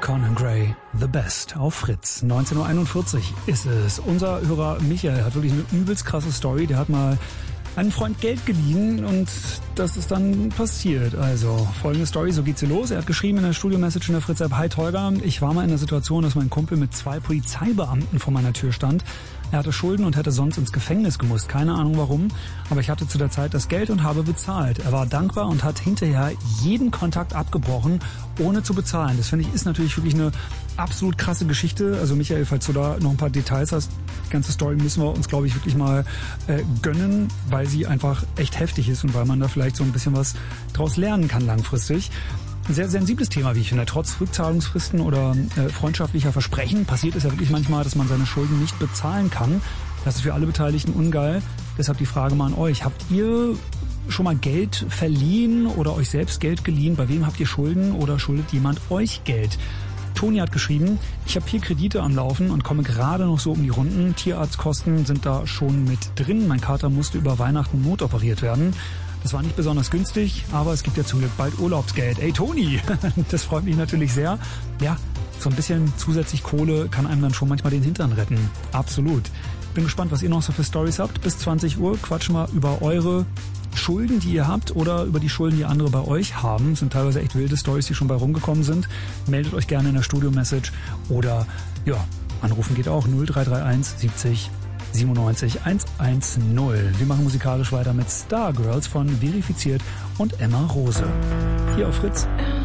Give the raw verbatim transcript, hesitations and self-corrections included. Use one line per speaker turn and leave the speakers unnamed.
Conan Gray, The Best auf Fritz. neunzehn Uhr einundvierzig ist es. Unser Hörer Michael hat wirklich eine übelst krasse Story. Der hat mal einen Freund Geld geliehen und das ist dann passiert. Also folgende Story, so geht's hier los. Er hat geschrieben in der Studio-Message in der Fritz-App: Hi Tolga, ich war mal in der Situation, dass mein Kumpel mit zwei Polizeibeamten vor meiner Tür stand. Er hatte Schulden und hätte sonst ins Gefängnis gemusst. Keine Ahnung warum, aber ich hatte zu der Zeit das Geld und habe bezahlt. Er war dankbar und hat hinterher jeden Kontakt abgebrochen, ohne zu bezahlen. Das finde ich ist natürlich wirklich eine absolut krasse Geschichte. Also Michael, falls du da noch ein paar Details hast, die ganze Story müssen wir uns, glaube ich, wirklich mal äh, gönnen, weil sie einfach echt heftig ist und weil man da vielleicht so ein bisschen was draus lernen kann langfristig. Ein sehr sensibles Thema, wie ich finde. Trotz Rückzahlungsfristen oder äh, freundschaftlicher Versprechen passiert es ja wirklich manchmal, dass man seine Schulden nicht bezahlen kann. Das ist für alle Beteiligten ungeil. Deshalb die Frage mal an euch. Habt ihr schon mal Geld verliehen oder euch selbst Geld geliehen? Bei wem habt ihr Schulden oder schuldet jemand euch Geld? Toni hat geschrieben, ich habe vier Kredite am Laufen und komme gerade noch so um die Runden. Tierarztkosten sind da schon mit drin. Mein Kater musste über Weihnachten notoperiert werden. Das war nicht besonders günstig, aber es gibt ja zum Glück bald Urlaubsgeld. Ey Toni, das freut mich natürlich sehr. Ja, so ein bisschen zusätzlich Kohle kann einem dann schon manchmal den Hintern retten. Absolut. Bin gespannt, was ihr noch so für Storys habt. Bis zwanzig Uhr quatschen wir über eure Schulden, die ihr habt oder über die Schulden, die andere bei euch haben. Das sind teilweise echt wilde Storys, die schon bei rumgekommen sind. Meldet euch gerne in der Studio-Message oder ja, anrufen geht auch null drei drei eins siebzig siebenundneunzig hundertzehn. Wir machen musikalisch weiter mit Stargirls von Verifiziert und Emma Rose. Hier auf Fritz.